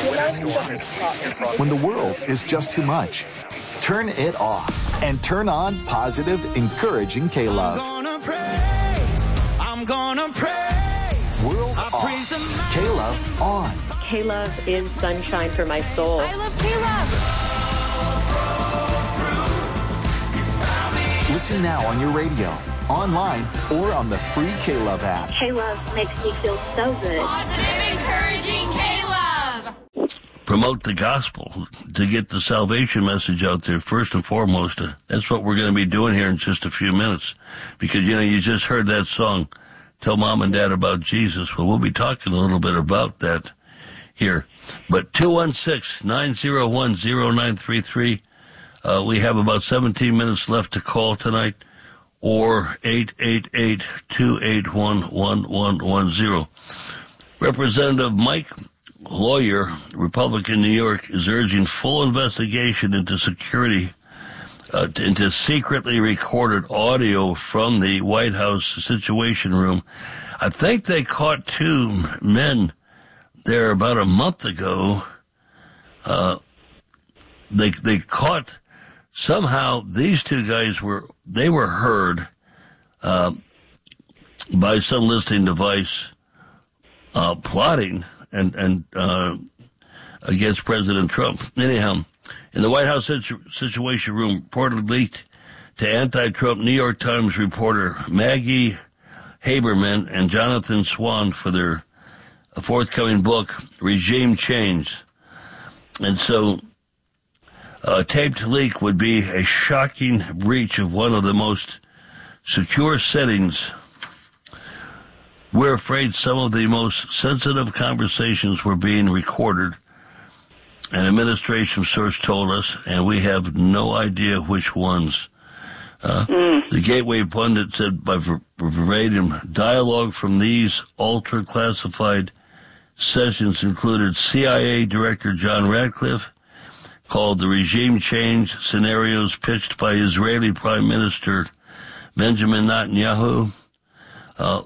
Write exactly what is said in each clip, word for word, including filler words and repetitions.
When the world is just too much, turn it off and turn on positive, encouraging K-Love. I'm gonna praise, I'm gonna praise. World I off, K-Love on. K-Love is sunshine for my soul. I love K-Love. Listen now on your radio, online, or on the free K-Love app. K-Love makes me feel so good. Positive, encouraging K-Love. Promote the gospel to get the salvation message out there first and foremost. Uh, that's what we're going to be doing here in just a few minutes. Because, you know, you just heard that song, Tell Mom and Dad About Jesus. Well, we'll be talking a little bit about that here. But two one six, nine zero one, zero nine three three, uh, we have about seventeen minutes left to call tonight, or eight eight eight, two eight one, one one one zero. Representative Mike Lawyer, Republican New York, is urging full investigation into security, uh, into secretly recorded audio from the White House Situation Room. I think they caught two men there about a month ago. Uh, they they caught somehow these two guys were they were heard uh, by some listening device uh, plotting. and, and, uh, against President Trump. Anyhow, in the White House situ- Situation Room, reportedly leaked to anti-Trump New York Times reporter Maggie Haberman and Jonathan Swan for their forthcoming book, Regime Change. And so, a taped leak would be a shocking breach of one of the most secure settings. We're afraid some of the most sensitive conversations were being recorded, an administration source told us, and we have no idea which ones. Uh, mm. The Gateway pundit said by verbatim, dialogue from these ultra-classified sessions included C I A Director John Ratcliffe, called the regime change scenarios pitched by Israeli Prime Minister Benjamin Netanyahu, uh,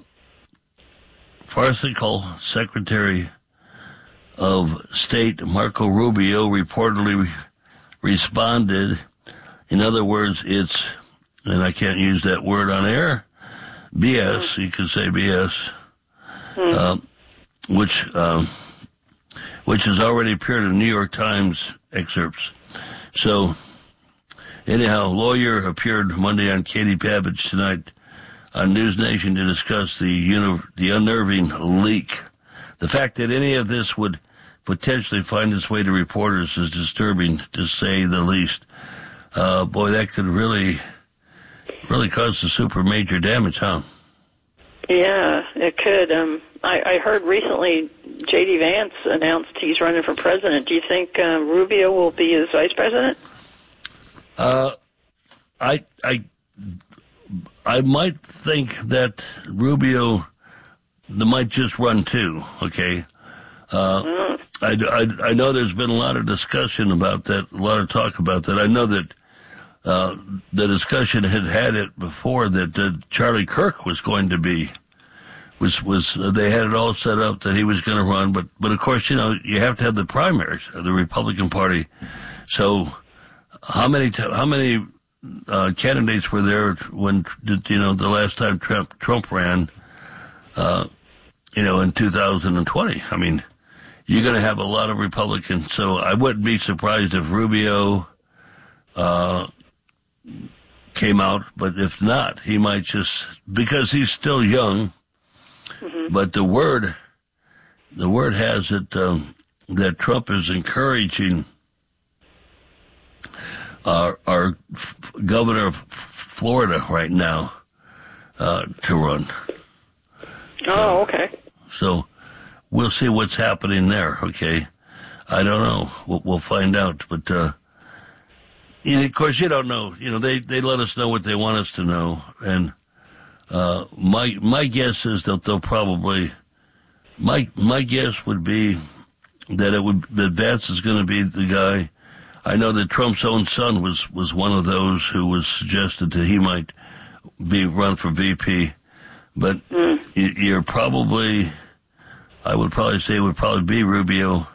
farcical Secretary of State Marco Rubio reportedly re- responded. In other words, it's, and I can't use that word on air, B S, you could say B S, mm. uh, which, um, which has already appeared in New York Times excerpts. So, anyhow, Lawyer appeared Monday on Katie Babbage Tonight on News Nation to discuss the uni- the unnerving leak. The fact that any of this would potentially find its way to reporters is disturbing, to say the least. Uh, boy, that could really, really cause some super major damage, huh? Yeah, it could. Um, I, I heard recently J D Vance announced he's running for president. Do you think uh, Rubio will be his vice president? Uh, I, I, I might think that Rubio might just run too, okay? Uh, mm. I, I, I know there's been a lot of discussion about that, a lot of talk about that. I know that uh, the discussion had had it before that uh, Charlie Kirk was going to be, was, was uh, they had it all set up that he was going to run, but, but of course, you know, you have to have the primaries of the Republican Party. So how many, t- how many uh, candidates were there when, you know, the last time Trump, Trump ran, uh, you know, in two thousand twenty? I mean, you're going to have a lot of Republicans, so I wouldn't be surprised if Rubio uh, came out, but if not, he might just, because he's still young, mm-hmm. but the word, the word has it um, that Trump is encouraging our, our f- governor of Florida right now uh, to run. So, oh, okay. So we'll see what's happening there, okay? I don't know. We'll, we'll find out. But, uh, you know, of course, you don't know. You know, they, they let us know what they want us to know. And uh, my my guess is that they'll probably, my my guess would be that it would, that Vance is going to be the guy. I know that Trump's own son was, was one of those who was suggested that he might be run for V P. But mm. you're probably, I would probably say it would probably be Rubio.